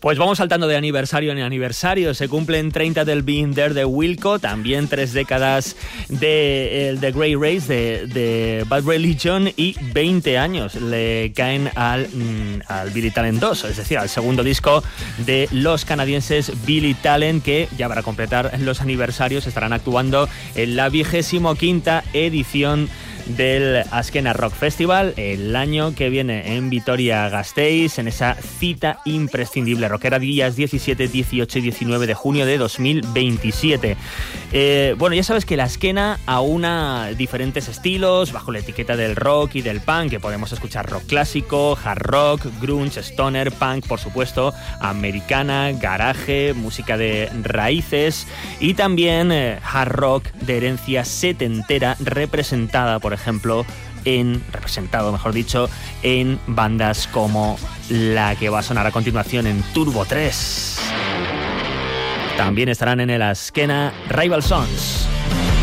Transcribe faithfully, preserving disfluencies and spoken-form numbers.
Pues vamos saltando de aniversario en aniversario. Se cumplen treinta del Been There de Wilco, también tres décadas de eh, The Grey Race de, de Bad Religion y veinte años le caen al, mm, al Billy Talent dos, es decir, al segundo disco de los canadienses Billy Talent, que ya para completar los aniversarios estarán actuando en la vigésimo quinta edición del Azkena Rock Festival el año que viene en Vitoria-Gasteiz, en esa cita imprescindible rockera, días diecisiete, dieciocho y diecinueve de junio de dos mil veintisiete. Eh, bueno, ya sabes que la Azkena aúna diferentes estilos bajo la etiqueta del rock y del punk, que podemos escuchar rock clásico, hard rock, grunge, stoner, punk, por supuesto, americana, garaje, música de raíces y también eh, hard rock de herencia setentera, representada por ejemplo, en representado, mejor dicho, en bandas como la que va a sonar a continuación en Turbo tres. También estarán en el Azkena Rival Sons.